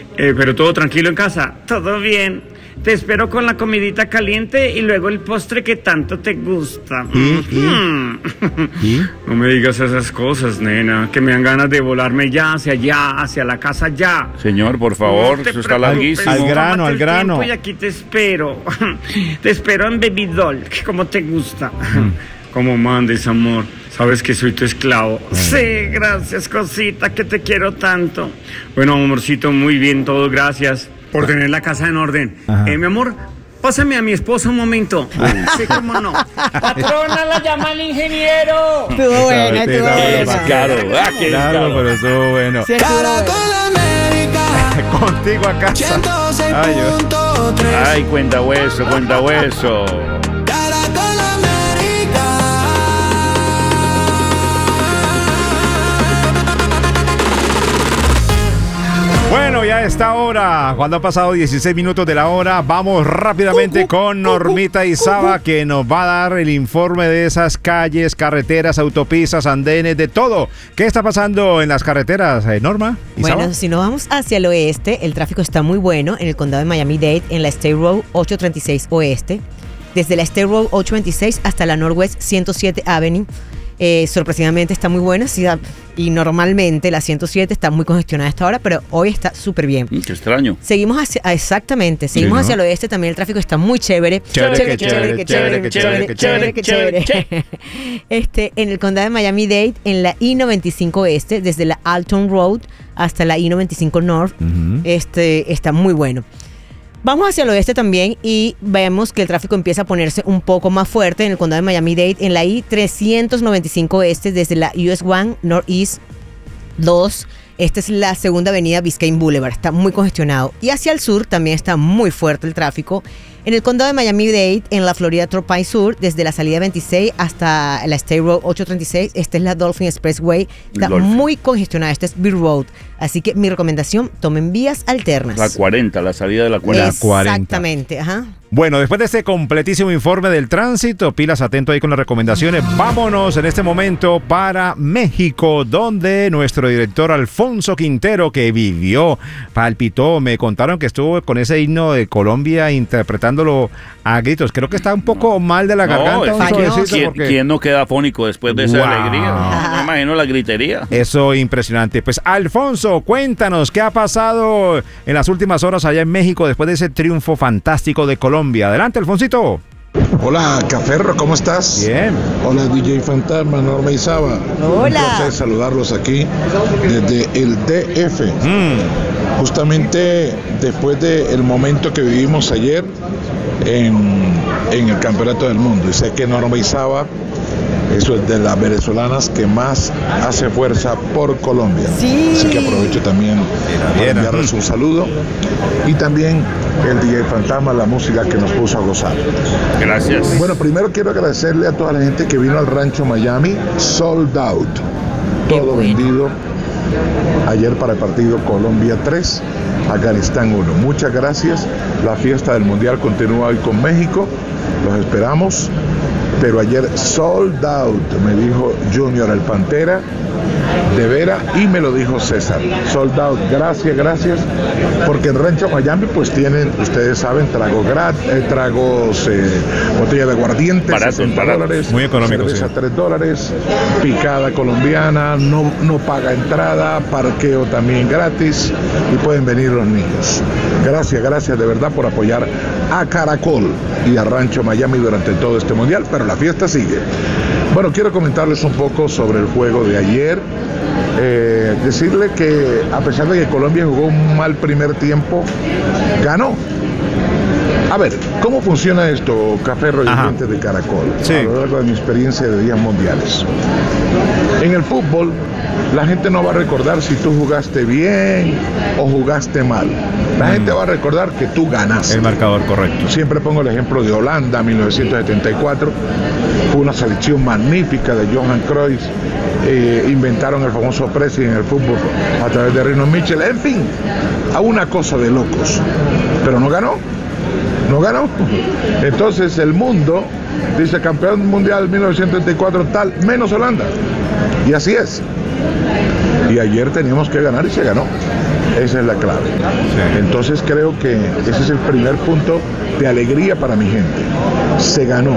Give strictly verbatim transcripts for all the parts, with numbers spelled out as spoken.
Eh, pero todo tranquilo en casa. Todo bien. Te espero con la comidita caliente y luego el postre que tanto te gusta. ¿Y? ¿Y? ¿Y? No me digas esas cosas, nena, que me dan ganas de volarme ya hacia allá, hacia la casa ya. Señor, por favor, No eso está larguísimo. Al grano, Tómate al el grano. tiempo y aquí te espero. Te espero en Baby Doll, que como te gusta. Como mandes, amor. Sabes que soy tu esclavo. Sí, gracias, cosita, que te quiero tanto. Bueno, amorcito, muy bien, todo, gracias por tener la casa en orden. Eh, mi amor, pásame a mi esposa un momento. Sí, cómo no. Patrona, la llama al ingeniero. Estuvo buena, estuvo buena. Claro, ah, qué Claro, descaro. pero estuvo bueno. Sí, estuvo buena. Contigo a casa. Ay, yo- Ay, cuenta hueso, cuenta hueso. Bueno, ya a esta hora, cuando ha pasado dieciséis minutos de la hora, vamos rápidamente con Normita Izaba, que nos va a dar el informe de esas calles, carreteras, autopistas, andenes, de todo. ¿Qué está pasando en las carreteras, eh, Norma Izaba? Bueno, si nos vamos hacia el oeste, el tráfico está muy bueno en el condado de Miami-Dade, en la State Road ochocientos treinta y seis Oeste, desde la State Road ochocientos veintiséis hasta la Northwest ciento siete Avenue. Eh, sorpresivamente está muy buena, sí, y normalmente la ciento siete está muy congestionada a esta hora, pero hoy está súper bien. Mm, qué extraño. Seguimos hacia, ah, exactamente, seguimos Sí, ¿no? hacia el oeste, también el tráfico está muy chévere. Chévere, que chévere, que chévere, que chévere, que chévere, que chévere. Este, en el condado de Miami-Dade, en la I noventa y cinco Oeste, desde la Alton Road hasta la I noventa y cinco North, Ujú. este, está muy bueno. Vamos hacia el oeste también y vemos que el tráfico empieza a ponerse un poco más fuerte en el condado de Miami-Dade, en la I trescientos noventa y cinco Oeste, desde la U S uno Northeast dos. Esta es la segunda avenida Biscayne Boulevard, está muy congestionado. Y hacia el sur también está muy fuerte el tráfico. En el condado de Miami-Dade, en la Florida Tropine Sur, desde la salida veintiséis hasta la State Road ochocientos treinta y seis, esta es la Dolphin Expressway, está Dolphin. muy congestionada, esta es Beach Road. Así que mi recomendación, tomen vías alternas. La cuarenta, la salida de la cuarenta. Es- cuarenta. Exactamente, ajá. Bueno, después de este completísimo informe del tránsito, pilas atento ahí con las recomendaciones. Vámonos en este momento para México, donde nuestro director Alfonso Quintero, que vivió, palpitó, me contaron que estuvo con ese himno de Colombia interpretándolo a gritos. Creo que está un poco mal de la No, garganta. un es que suavecito, ¿quién, porque- quién no queda afónico después de esa Wow. alegría? Me imagino la gritería. Eso impresionante. Pues Alfonso, cuéntanos qué ha pasado en las últimas horas allá en México después de ese triunfo fantástico de Colombia. Adelante, Alfonsito. Hola, Caferro, ¿cómo estás? Bien. Hola, D J Fantasma, Norma Izaba. Hola. Un placer saludarlos aquí desde el D F. Mm. Justamente después del momento que vivimos ayer en, en el Campeonato del Mundo. Y sé que Norma Izaba eso es de las venezolanas que más hace fuerza por Colombia. Sí. Así que aprovecho también para enviarles un saludo. Y también el D J Fantasma, la música que nos puso a gozar. Gracias. Bueno, primero quiero agradecerle a toda la gente que vino al Rancho Miami, sold out, todo vendido ayer para el partido Colombia tres, Afganistán uno. Muchas gracias, la fiesta del Mundial continúa hoy con México, los esperamos, pero ayer sold out, me dijo Junior el Pantera, de vera, y me lo dijo César, sold out, gracias, gracias, porque en Rancho Miami pues tienen, ustedes saben, tragos gratis, eh, tragos, eh, botella de aguardiente, Baratos, sesenta baratos. dólares, Muy económico, cerveza sí. tres dólares, picada colombiana, no, no paga entrada, parqueo también gratis, y pueden venir los niños. Gracias, gracias de verdad por apoyar a Caracol y a Rancho Miami durante todo este mundial, pero la fiesta sigue. Bueno, quiero comentarles un poco sobre el juego de ayer. Eh, decirle que a pesar de que Colombia jugó un mal primer tiempo, ganó. A ver, ¿cómo funciona esto, Caferro y Ajá. gente de Caracol? Sí. A lo largo de mi experiencia de días mundiales. En el fútbol, la gente no va a recordar si tú jugaste bien o jugaste mal. La gente va a recordar que tú ganaste. El marcador correcto. Siempre pongo el ejemplo de Holanda, mil novecientos setenta y cuatro. Fue una selección magnífica de Johan Cruyff. Eh, inventaron el famoso pressing en el fútbol a través de Rino Mitchell. En fin, a una cosa de locos. Pero no ganó. No ganó. Entonces el mundo dice campeón mundial mil novecientos setenta y cuatro tal, menos Holanda. Y así es. Y ayer teníamos que ganar y se ganó. Esa es la clave. Sí. Entonces creo que ese es el primer punto de alegría para mi gente. Se ganó.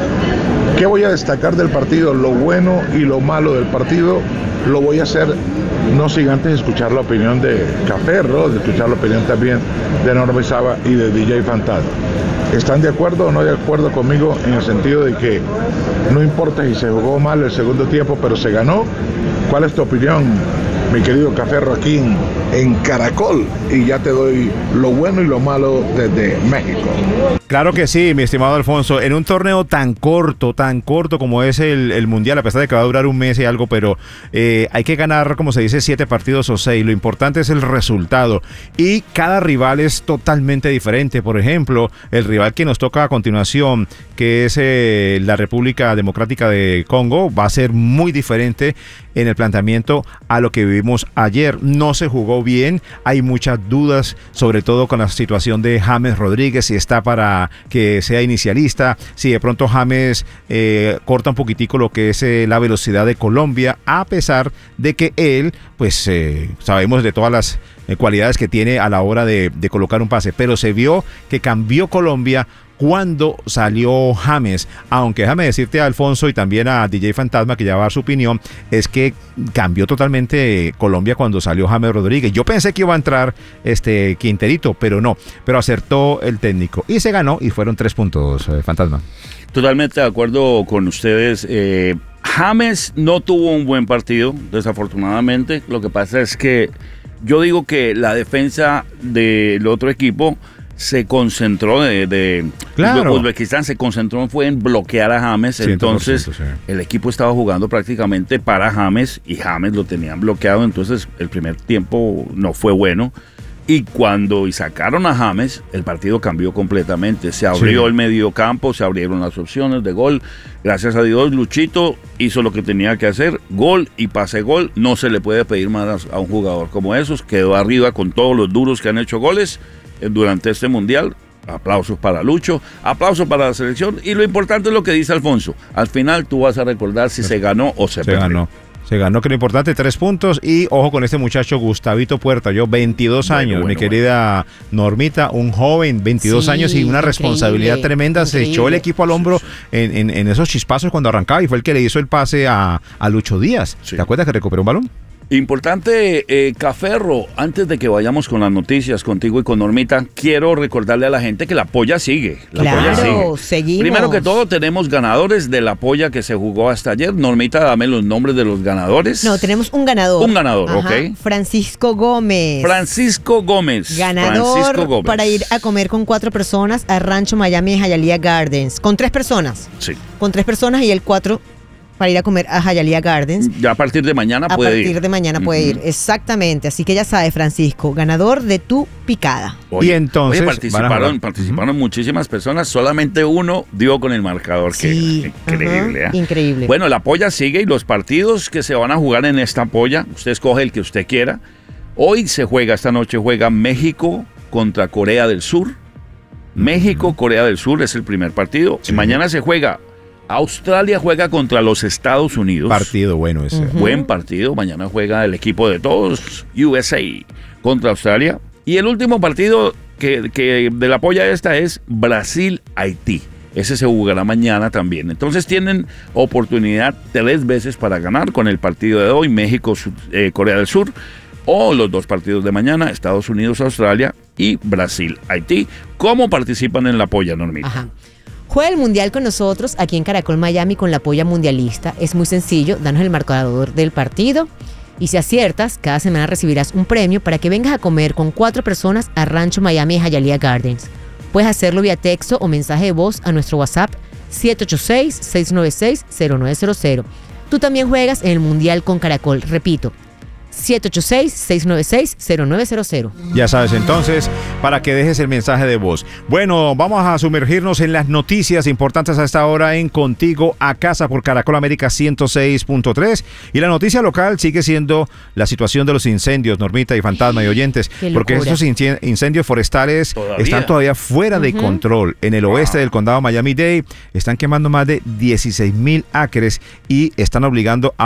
¿Qué voy a destacar del partido? Lo bueno y lo malo del partido lo voy a hacer no sin antes escuchar la opinión de Caferro, de escuchar la opinión también de Norma Isaba y de D J Fantasma. ¿Están de acuerdo o no de acuerdo conmigo en el sentido de que no importa si se jugó mal el segundo tiempo, pero se ganó? ¿Cuál es tu opinión, mi querido Caferro, aquí en, en Caracol? Y ya te doy lo bueno y lo malo desde México. Claro que sí, mi estimado Alfonso. En un torneo tan corto, tan corto como es el, el Mundial, a pesar de que va a durar un mes y algo, pero eh, hay que ganar, como se dice, siete partidos o seis. Lo importante es el resultado. Y cada rival es totalmente diferente. Por ejemplo, el rival que nos toca a continuación, que es eh, la República Democrática de Congo, va a ser muy diferente en el planteamiento a lo que vivimos ayer. No se jugó bien, hay muchas dudas, sobre todo con la situación de James Rodríguez, si está para que sea inicialista, si de pronto James eh, corta un poquitico lo que es eh, la velocidad de Colombia, a pesar de que él, pues eh, sabemos de todas las eh, cualidades que tiene a la hora de, de colocar un pase, pero se vio que cambió Colombia cuando salió James, aunque déjame decirte a Alfonso y también a D J Fantasma, que ya va a dar su opinión, es que cambió totalmente Colombia cuando salió James Rodríguez. Yo pensé que iba a entrar este Quinterito, pero no, pero acertó el técnico y se ganó y fueron tres puntos, eh, Fantasma. Totalmente de acuerdo con ustedes. Eh, James no tuvo un buen partido, desafortunadamente. Lo que pasa es que yo digo que la defensa del otro equipo se concentró de, de claro. Uzbekistán se concentró fue en bloquear a James, entonces sí. El equipo estaba jugando prácticamente para James y James lo tenían bloqueado, entonces el primer tiempo no fue bueno y cuando y sacaron a James el partido cambió completamente, se abrió sí. el medio campo, se abrieron las opciones de gol, gracias a Dios Luchito hizo lo que tenía que hacer, gol y pase gol, no se le puede pedir más a un jugador como esos, quedó arriba con todos los duros que han hecho goles durante este mundial. Aplausos para Lucho, aplausos para la selección y lo importante es lo que dice Alfonso, al final tú vas a recordar si se ganó o se, se perdió. Ganó. Se ganó, que lo importante, tres puntos y ojo con este muchacho Gustavito Puerta, yo veintidós bueno, años, bueno, mi querida bueno. Normita, un joven, veintidós sí, años y una responsabilidad tremenda, increíble. Se echó el equipo al hombro sí, sí. En, en, en esos chispazos cuando arrancaba y fue el que le hizo el pase a, a Lucho Díaz. Sí. ¿Te acuerdas que recuperó un balón? Importante, eh, Caferro, antes de que vayamos con las noticias contigo y con Normita, quiero recordarle a la gente que la polla sigue. La claro, polla sigue. Seguimos. Primero que todo, tenemos ganadores de la polla que se jugó hasta ayer. Normita, dame los nombres de los ganadores. No, tenemos un ganador. Un ganador, Ajá. ok. Francisco Gómez. Francisco Gómez. Ganador Francisco Gómez. Para ir a comer con cuatro personas a Rancho Miami de Hialeah Gardens. Con tres personas. Sí. Con tres personas y el cuatro para ir a comer a Hialeah Gardens. Ya a partir de mañana a puede ir. A partir de mañana puede uh-huh. ir, exactamente. Así que ya sabes, Francisco, ganador de tu picada. Oye, y entonces oye, participaron, participaron uh-huh. muchísimas personas, solamente uno dio con el marcador. Sí, que increíble. Uh-huh. ¿eh? Increíble. Bueno, la polla sigue y los partidos que se van a jugar en esta polla, usted escoge el que usted quiera. Hoy se juega, esta noche juega México contra Corea del Sur. Uh-huh. México, Corea del Sur es el primer partido. Sí. Mañana se juega Australia juega contra los Estados Unidos. Partido bueno ese. Uh-huh. Buen partido. Mañana juega el equipo de todos, U S A, contra Australia. Y el último partido que, que de la polla esta es Brasil-Haití. Ese se jugará mañana también. Entonces tienen oportunidad tres veces para ganar con el partido de hoy, México, eh, Corea del Sur, o los dos partidos de mañana, Estados Unidos, Australia y Brasil-Haití. ¿Cómo participan en la polla, Normita? Ajá. Juega el Mundial con nosotros aquí en Caracol Miami con la polla mundialista. Es muy sencillo, danos el marcador del partido y si aciertas, cada semana recibirás un premio para que vengas a comer con cuatro personas a Rancho Miami de Hialeah Gardens. Puedes hacerlo vía texto o mensaje de voz a nuestro WhatsApp siete ocho seis, seis nueve seis, cero nueve cero cero. Tú también juegas en el Mundial con Caracol, repito, siete ocho seis, seis nueve seis, cero nueve cero cero. Ya sabes entonces, para que dejes el mensaje de voz. Bueno, vamos a sumergirnos en las noticias importantes a esta hora en Contigo a Casa por Caracol América ciento seis punto tres. Y la noticia local sigue siendo la situación de los incendios, Normita y Fantasma y oyentes, porque estos incendios forestales ¿Todavía? están todavía fuera uh-huh. de control. En el oeste del condado Miami-Dade están quemando más de dieciséis mil acres y están obligando a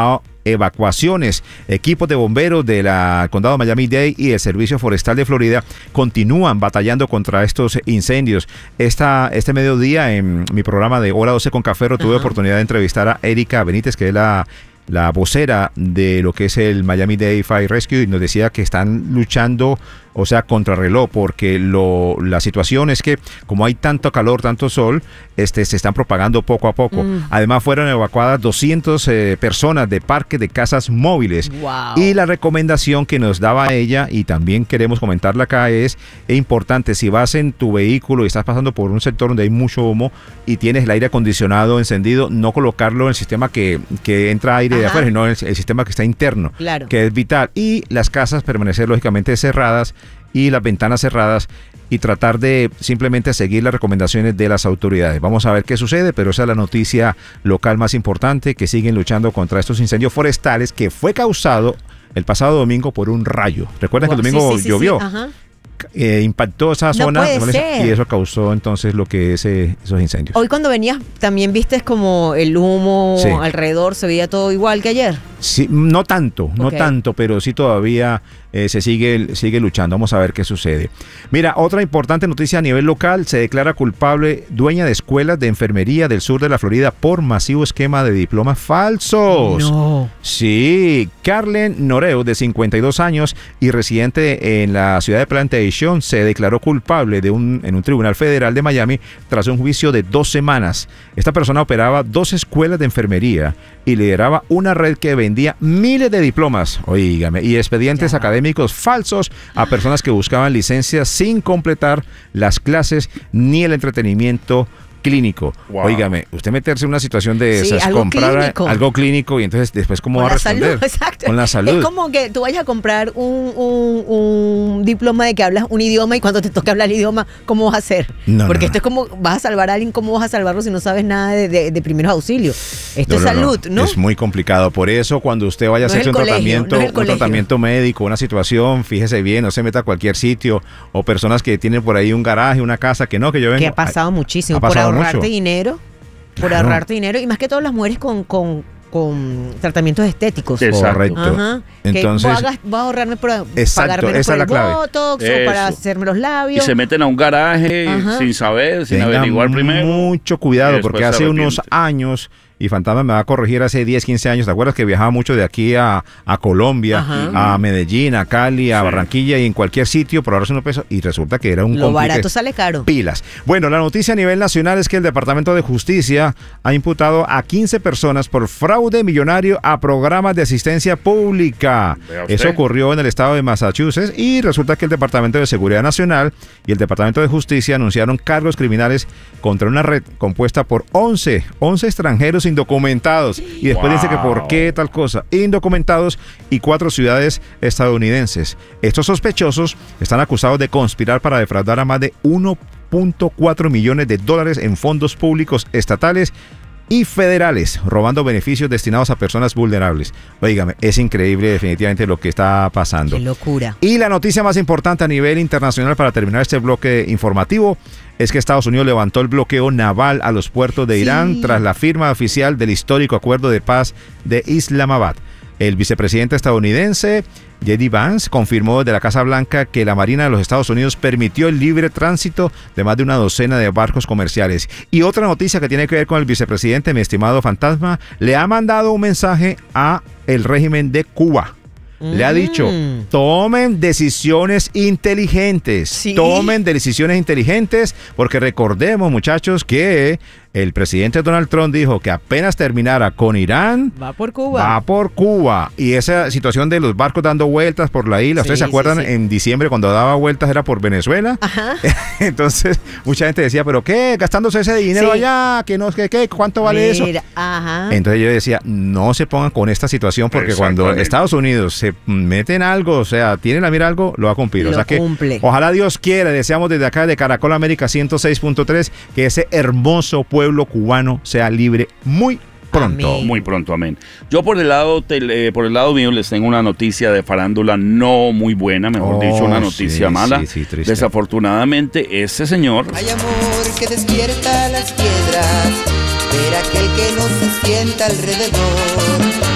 evacuaciones. Equipos de bomberos de la condado Miami-Dade y el Servicio Forestal de Florida continúan batallando contra estos incendios. Esta, este mediodía en mi programa de Hora doce con Café tuve Ajá. oportunidad de entrevistar a Erika Benítez, que es la la vocera de lo que es el Miami-Dade Fire Rescue, y nos decía que están luchando, o sea, contrarreloj, porque lo, la situación es que como hay tanto calor, tanto sol, este, se están propagando poco a poco. Mm. Además, fueron evacuadas doscientas eh, personas de parques de casas móviles. Wow. Y la recomendación que nos daba ella, y también queremos comentarla acá, es, es importante, si vas en tu vehículo y estás pasando por un sector donde hay mucho humo y tienes el aire acondicionado encendido, no colocarlo en el sistema que, que entra aire Ajá. de afuera, sino el, el sistema que está interno, claro. que es vital. Y las casas permanecer lógicamente cerradas y las ventanas cerradas, y tratar de simplemente seguir las recomendaciones de las autoridades. Vamos a ver qué sucede, pero esa es la noticia local más importante, que siguen luchando contra estos incendios forestales que fue causado el pasado domingo por un rayo. Recuerden wow, que el domingo sí, sí, llovió. Sí, sí. Ajá. Eh, impactó esa zona no y eso causó entonces lo que es eh, esos incendios. Hoy cuando venías también viste como el humo sí. alrededor, se veía todo igual que ayer. Sí, no tanto, okay. no tanto, pero sí todavía eh, se sigue, sigue luchando. Vamos a ver qué sucede. Mira, otra importante noticia a nivel local: se declara culpable dueña de escuelas de enfermería del sur de la Florida por masivo esquema de diplomas falsos. No. Sí, Carlen Noreu, de cincuenta y dos años y residente en la ciudad de Plantation, se declaró culpable de un, en un tribunal federal de Miami tras un juicio de dos semanas. Esta persona operaba dos escuelas de enfermería y lideraba una red que vendía miles de diplomas, oígame, y expedientes ya. académicos falsos a personas que buscaban licencias sin completar las clases ni el entretenimiento clínico. Wow. Óigame, usted meterse en una situación de sí, esas, algo comprar clínico. algo clínico y entonces después cómo con va a responder. Salud, exacto. Con la salud. Es como que tú vayas a comprar un, un, un diploma de que hablas un idioma y cuando te toque hablar el idioma, ¿cómo vas a hacer? No, Porque no, esto no. es como, vas a salvar a alguien, ¿cómo vas a salvarlo si no sabes nada de, de, de primeros auxilios? Esto no, es no, salud, ¿no? ¿no? Es muy complicado. Por eso, cuando usted vaya a hacerse un colegio, tratamiento, no un tratamiento médico, una situación, fíjese bien, no se meta a cualquier sitio, o personas que tienen por ahí un garaje, una casa, que no, que yo vengo. Que ha pasado muchísimo, ha pasado por ahorrarte mucho. dinero. Por claro. ahorrarte dinero, y más que todas las mujeres con, con, con tratamientos estéticos. Correcto. Ajá. Entonces, que voy a, voy a ahorrarme por exacto, pagar menos esa por es la el clave. botox Eso. o para hacerme los labios. Y se meten a un garaje Ajá. sin saber, sin Tengan averiguar primero. Mucho cuidado, porque hace unos años, y Fantasma me va a corregir, hace diez, quince años, ¿te acuerdas que viajaba mucho de aquí a, a Colombia, Ajá. a Medellín, a Cali, a sí. Barranquilla, y en cualquier sitio por ahorrarse unos pesos, y resulta que era un Lo barato sale caro. Pilas. Bueno, la noticia a nivel nacional es que el Departamento de Justicia ha imputado a quince personas por fraude millonario a programas de asistencia pública. Eso ocurrió en el estado de Massachusetts, y resulta que el Departamento de Seguridad Nacional y el Departamento de Justicia anunciaron cargos criminales contra una red compuesta por once, once extranjeros indocumentados, y después wow. dice que por qué tal cosa, indocumentados, y cuatro ciudades estadounidenses. Estos sospechosos están acusados de conspirar para defraudar a más de uno punto cuatro millones de dólares en fondos públicos estatales y federales, robando beneficios destinados a personas vulnerables. Óigame, es increíble definitivamente lo que está pasando. Qué locura. Y la noticia más importante a nivel internacional para terminar este bloque informativo es que Estados Unidos levantó el bloqueo naval a los puertos de sí. Irán tras la firma oficial del histórico acuerdo de paz de Islamabad. El vicepresidente estadounidense J D Vance confirmó desde la Casa Blanca que la Marina de los Estados Unidos permitió el libre tránsito de más de una docena de barcos comerciales. Y otra noticia que tiene que ver con el vicepresidente, mi estimado Fantasma, le ha mandado un mensaje a el régimen de Cuba. Le ha dicho, tomen decisiones inteligentes, sí. tomen decisiones inteligentes, porque recordemos, muchachos, que el presidente Donald Trump dijo que apenas terminara con Irán, va por Cuba. Va por Cuba. Y esa situación de los barcos dando vueltas por la isla, ¿ustedes sí, se acuerdan? Sí, sí. En diciembre cuando daba vueltas era por Venezuela. Ajá. Entonces, mucha gente decía, ¿pero qué? Gastándose ese dinero sí. allá, ¿qué no, qué, qué, ¿cuánto vale Mira, eso? Ajá. Entonces yo decía, no se pongan con esta situación, porque cuando Estados Unidos se mete en algo, o sea, tiene la mira algo, lo va a cumplir. Lo o sea que, cumple. Ojalá Dios quiera, deseamos desde acá de Caracol América ciento seis punto tres que ese hermoso pueblo cubano sea libre muy pronto. Amén. Muy pronto, amén. Yo por el lado tele, por el lado mío les tengo una noticia de farándula no muy buena, mejor oh, dicho, una noticia sí, mala. Sí, sí, Desafortunadamente, ese señor... Hay amor que despierta las piedras, ver aquel que no se sienta alrededor.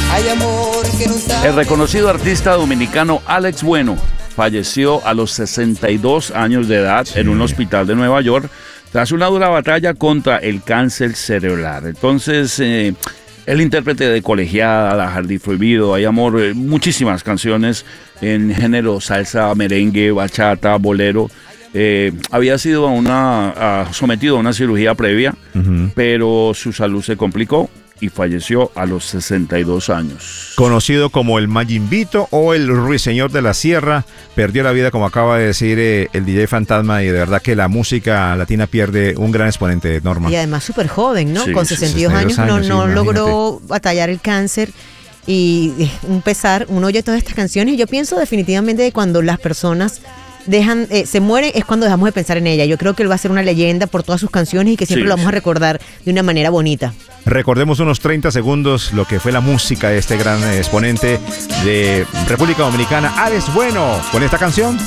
Hay amor que no sabe. El reconocido artista dominicano Alex Bueno falleció a los sesenta y dos años de edad sí. en un hospital de Nueva York tras una dura batalla contra el cáncer cerebral. Entonces, eh, el intérprete de Colegiada, La Jardín Prohibido, Hay Amor, eh, muchísimas canciones en género salsa, merengue, bachata, bolero. Eh, había sido a una, a, sometido a una cirugía previa, uh-huh. pero su salud se complicó y falleció a los sesenta y dos años. Conocido como el Mayimbito o el Ruiseñor de la Sierra, perdió la vida, como acaba de decir eh, el D J Fantasma, y de verdad que la música latina pierde un gran exponente, Norma. Y además súper joven, ¿no? Sí, Con sesenta y dos años, años no, no sí, logró batallar el cáncer. Y un pesar, uno oye todas estas canciones y yo pienso definitivamente que cuando las personas dejan, eh, se mueren es cuando dejamos de pensar en ella. Yo creo que él va a ser una leyenda por todas sus canciones y que siempre sí, lo vamos sí. a recordar de una manera bonita. Recordemos unos treinta segundos lo que fue la música de este gran exponente de República Dominicana, Alex Bueno, con esta canción.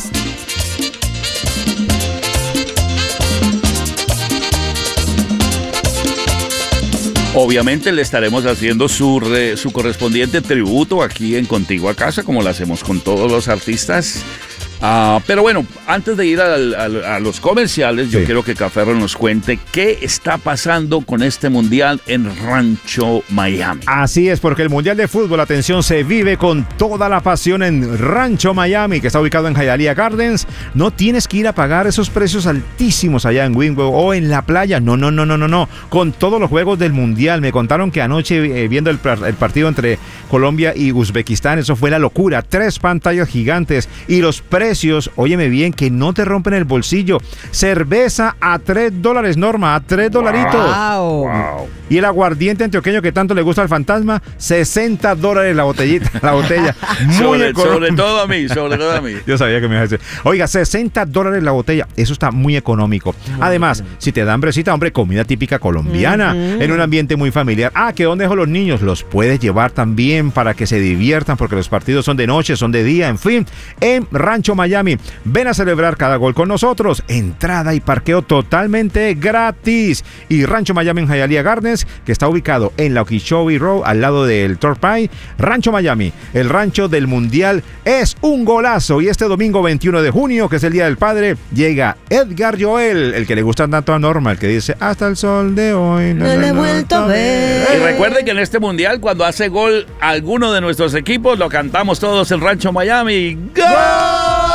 Obviamente le estaremos haciendo su, re, su correspondiente tributo aquí en Contigo a Casa, como lo hacemos con todos los artistas. Uh, pero bueno, antes de ir al, al, a los comerciales, sí. yo quiero que Caferro nos cuente qué está pasando con este mundial en Rancho Miami. Así es, porque el mundial de fútbol, atención, se vive con toda la pasión en Rancho Miami, que está ubicado en Hialeah Gardens. No tienes que ir a pagar esos precios altísimos allá en Wynwood o en la playa. No, no, no, no, no, no. Con todos los juegos del mundial. Me contaron que anoche, eh, viendo el, el partido entre Colombia y Uzbekistán, eso fue la locura. Tres pantallas gigantes y los precios. Óyeme bien, que no te rompen el bolsillo. Cerveza a tres dólares, Norma, a tres dolaritos. Wow. Wow. Y el aguardiente antioqueño que tanto le gusta al Fantasma, sesenta dólares la botellita, la botella. Muy sobre, sobre todo a mí, sobre todo a mí. Yo sabía que me iba a decir. Oiga, sesenta dólares la botella. Eso está muy económico. Muy Además, bien. Si te da hambrecita, hombre, comida típica colombiana, uh-huh. en un ambiente muy familiar. Ah, ¿que dónde dejo los niños? Los puedes llevar también para que se diviertan, porque los partidos son de noche, son de día, en fin. En Rancho Miami, ven a celebrar cada gol con nosotros. Entrada y parqueo totalmente gratis. Y Rancho Miami en Hialeah Gardens, que está ubicado en la Okeechobee Road, al lado del Torpay. Rancho Miami, el rancho del mundial, es un golazo. Y este domingo veintiuno de junio, que es el Día del Padre, llega Edgar Joel, el que le gusta tanto a Norma, el que dice hasta el sol de hoy no, no le he vuelto a ver. Y recuerden que en este mundial, cuando hace gol alguno de nuestros equipos, lo cantamos todos en Rancho Miami. ¡Gol!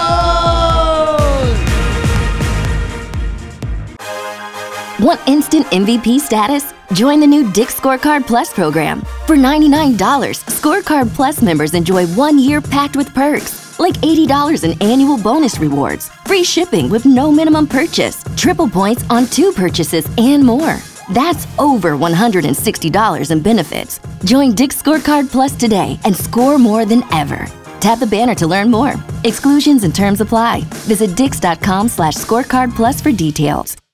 Want instant M V P status? Join the new Dick's Scorecard Plus program. For ninety-nine dollars, Scorecard Plus members enjoy one year packed with perks, like eighty dollars in annual bonus rewards, free shipping with no minimum purchase, triple points on two purchases, and more. That's over one hundred sixty dollars in benefits. Join Dick's Scorecard Plus today and score more than ever. Tap the banner to learn more. Exclusions and terms apply. Visit dix.com slash scorecard plus for details.